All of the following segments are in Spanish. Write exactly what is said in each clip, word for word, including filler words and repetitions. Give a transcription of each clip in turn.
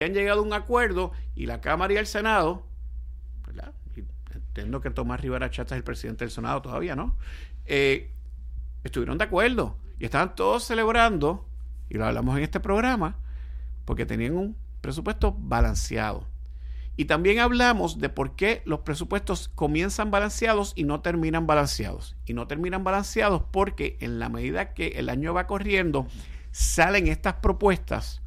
han llegado a un acuerdo y la Cámara y el Senado, ¿verdad? Y entiendo que Tomás Rivera Chatz es el presidente del Senado todavía, ¿no? Eh, estuvieron de acuerdo y estaban todos celebrando, y lo hablamos en este programa, porque tenían un presupuesto balanceado. Y también hablamos de por qué los presupuestos comienzan balanceados y no terminan balanceados. Y no terminan balanceados porque en la medida que el año va corriendo, salen estas propuestas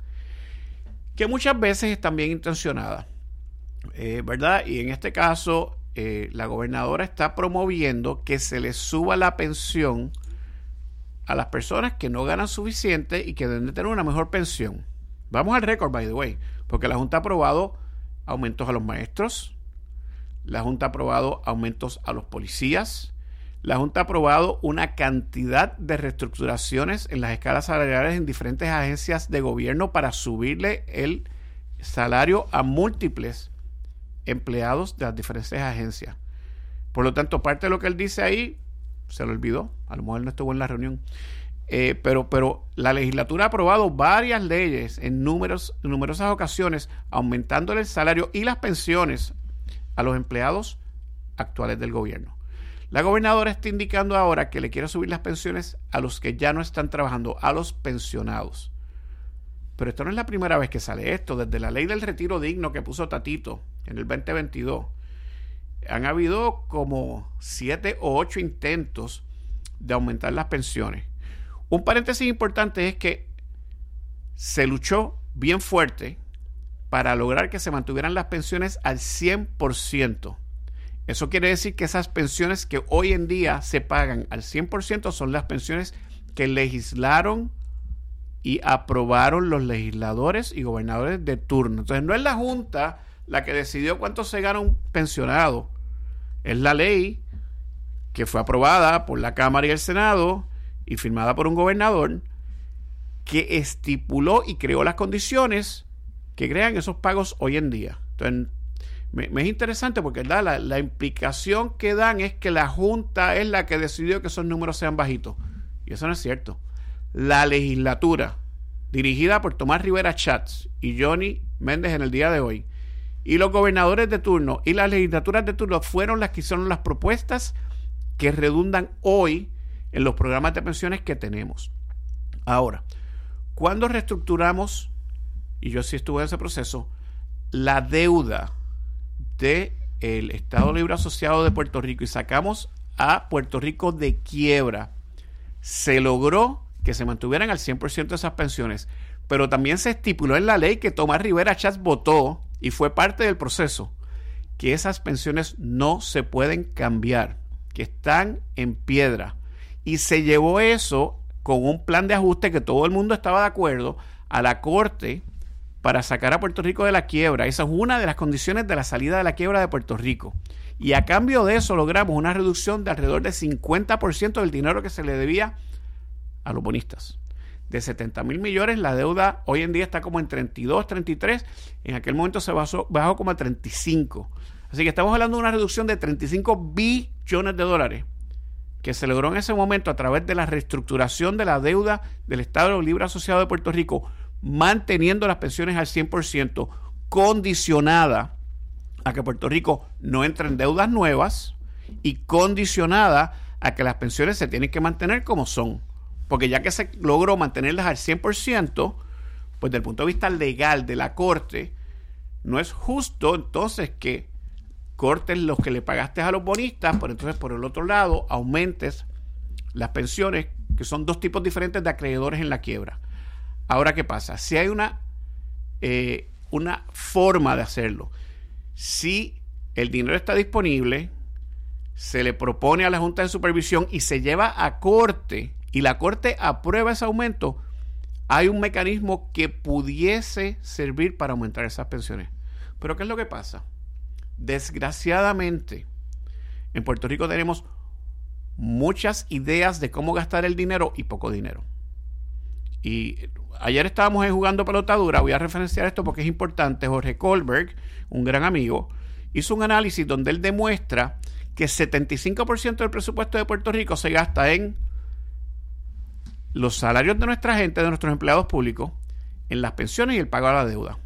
que muchas veces están bien intencionadas, eh, ¿verdad? Y en este caso, eh, la gobernadora está promoviendo que se les suba la pensión a las personas que no ganan suficiente y que deben de tener una mejor pensión. Vamos al récord, by the way, porque la Junta ha aprobado aumentos a los maestros, la Junta ha aprobado aumentos a los policías, la Junta ha aprobado una cantidad de reestructuraciones en las escalas salariales en diferentes agencias de gobierno para subirle el salario a múltiples empleados de las diferentes agencias. Por lo tanto, parte de lo que él dice ahí se lo olvidó, a lo mejor no estuvo en la reunión. Eh, pero, pero la legislatura ha aprobado varias leyes en, números, en numerosas ocasiones, aumentándole el salario y las pensiones a los empleados actuales del gobierno. La gobernadora está indicando ahora que le quiere subir las pensiones a los que ya no están trabajando, a los pensionados. Pero esto no es la primera vez que sale esto. Desde la ley del retiro digno que puso Tatito en el veinte veintidós, han habido como siete o ocho intentos de aumentar las pensiones. Un paréntesis importante es que se luchó bien fuerte para lograr que se mantuvieran las pensiones al cien por ciento. Eso quiere decir que esas pensiones que hoy en día se pagan al cien por ciento son las pensiones que legislaron y aprobaron los legisladores y gobernadores de turno. Entonces no es la Junta la que decidió cuánto se gana un pensionado. Es la ley que fue aprobada por la Cámara y el Senado y firmada por un gobernador que estipuló y creó las condiciones que crean esos pagos hoy en día. Entonces, me, me es interesante porque ¿verdad? La, la implicación que dan es que la Junta es la que decidió que esos números sean bajitos. Y eso no es cierto. La legislatura, dirigida por Tomás Rivera Chatz y Johnny Méndez en el día de hoy, y los gobernadores de turno y las legislaturas de turno fueron las que hicieron las propuestas que redundan hoy en los programas de pensiones que tenemos. Ahora, cuando reestructuramos, y yo sí estuve en ese proceso, la deuda del Estado Libre Asociado de Puerto Rico y sacamos a Puerto Rico de quiebra, se logró que se mantuvieran al cien por ciento esas pensiones, pero también se estipuló en la ley que Tomás Rivera Chatz votó y fue parte del proceso, que esas pensiones no se pueden cambiar, que están en piedra. Y se llevó eso con un plan de ajuste que todo el mundo estaba de acuerdo a la Corte para sacar a Puerto Rico de la quiebra. Esa es una de las condiciones de la salida de la quiebra de Puerto Rico. Y a cambio de eso logramos una reducción de alrededor del cincuenta por ciento del dinero que se le debía a los bonistas. De setenta mil millones, la deuda hoy en día está como en treinta y dos, treinta y tres. En aquel momento se bajó, bajó como a treinta y cinco. Así que estamos hablando de una reducción de treinta y cinco billones de dólares que se logró en ese momento a través de la reestructuración de la deuda del Estado Libre Asociado de Puerto Rico, manteniendo las pensiones al cien por ciento, condicionada a que Puerto Rico no entre en deudas nuevas y condicionada a que las pensiones se tienen que mantener como son. Porque ya que se logró mantenerlas al cien por ciento, pues desde el punto de vista legal de la Corte, no es justo entonces que cortes los que le pagaste a los bonistas, pero entonces por el otro lado aumentes las pensiones, que son dos tipos diferentes de acreedores en la quiebra. Ahora, ¿qué pasa? Si hay una, eh, una forma de hacerlo, si el dinero está disponible, se le propone a la Junta de Supervisión y se lleva a Corte, y la Corte aprueba ese aumento, hay un mecanismo que pudiese servir para aumentar esas pensiones. Pero ¿qué es lo que pasa? Desgraciadamente, en Puerto Rico tenemos muchas ideas de cómo gastar el dinero y poco dinero. Y ayer estábamos jugando pelotadura, voy a referenciar esto porque es importante. Jorge Kohlberg, un gran amigo, hizo un análisis donde él demuestra que setenta y cinco por ciento del presupuesto de Puerto Rico se gasta en los salarios de nuestra gente, de nuestros empleados públicos, en las pensiones y el pago a la deuda.